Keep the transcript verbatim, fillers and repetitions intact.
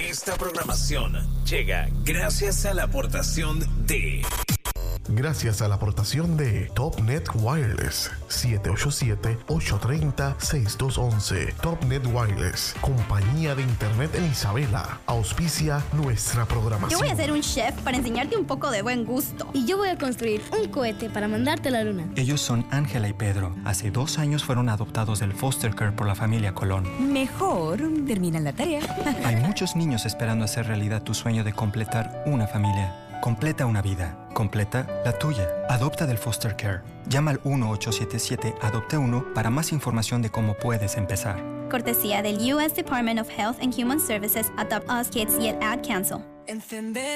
Esta programación llega gracias a la aportación de... Gracias a la aportación de TopNet Wireless, siete ocho siete, ocho tres cero, seis dos uno uno. TopNet Wireless, compañía de internet en Isabela, auspicia nuestra programación. Yo voy a ser un chef para enseñarte un poco de buen gusto. Y yo voy a construir un cohete para mandarte a la luna. Ellos son Ángela y Pedro. Hace dos años fueron adoptados del foster care por la familia Colón. Mejor terminan la tarea. Hay muchos niños esperando hacer realidad tu sueño de completar una familia. Completa una vida. Completa la tuya. Adopta del foster care. Llama al uno ocho siete siete, adopte uno para más información de cómo puedes empezar. Cortesía del U S Department of Health and Human Services, Adopt Us Kids y el Ad Council. Encender